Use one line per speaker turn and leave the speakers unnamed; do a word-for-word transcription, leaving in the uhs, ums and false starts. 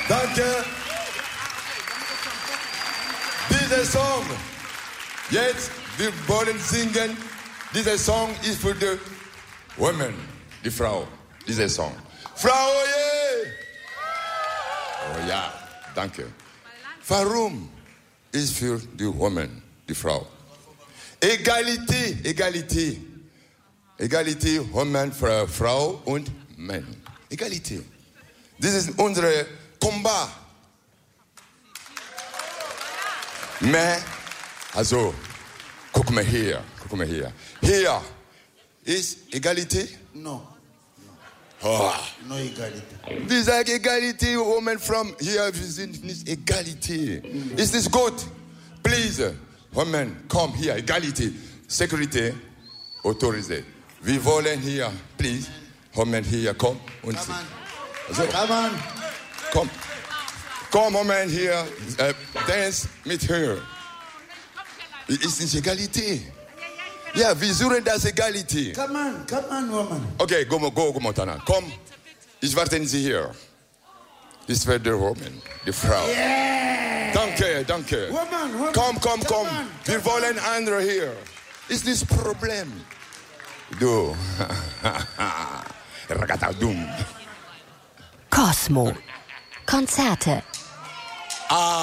Danke. Dieser Song, jetzt, wir wollen singen. Dieser Song ist für die Women, die Frau. Dieser Song. Frau, yeah. Oh ja, danke. Warum ist für die Women, die Frau? Egalité, Egalité. Egalité, Women, Frau und Mann. Egalité. Das ist unser Combat. Mais, also, guck mal hier, guck mal hier. Hier ist Egalité?
No.
Oh.
No Egalité.
Wir sagen Egalité, Women from hier, wir sind nicht Egalité. Mm. Ist das gut? Please, Women, komm hier, Egalité. Security, autorisé. Wir wollen hier, please, Women hier, komm. Und
Come on.
Also,
Come on.
komm. Komm, Moment hier, äh, dance mit her. Ist nicht Egalité. Ja, wir suchen das Egalité.
Come on, come on, woman.
Okay, go, go, go, Montana. Komm, ich warte Sie hier. Das wird die Woman, die Frau.
Yeah.
Danke, danke.
Woman, woman.
Komm, komm, komm.
On,
Wir wollen andere hier. Ist das Problem? Du. Ragatadum.
Cosmo. Konzerte.
Ah.